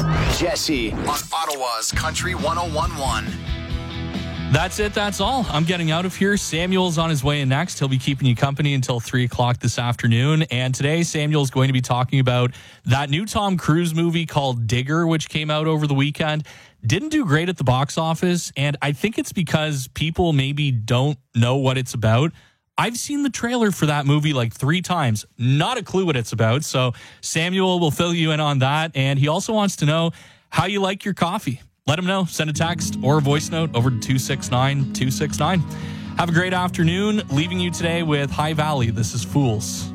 Jesse on Ottawa's Country 101.1. That's it. That's all. I'm getting out of here. Samuel's on his way in next. He'll be keeping you company until 3 o'clock this afternoon. And today, Samuel's going to be talking about that new Tom Cruise movie called Digger, which came out over the weekend. Didn't do great at the box office. And I think it's because people maybe don't know what it's about. I've seen the trailer for that movie like 3 times. Not a clue what it's about. So Samuel will fill you in on that. And he also wants to know how you like your coffee. Let him know. Send a text or a voice note over to 269-269. Have a great afternoon. Leaving you today with High Valley. This is Fools.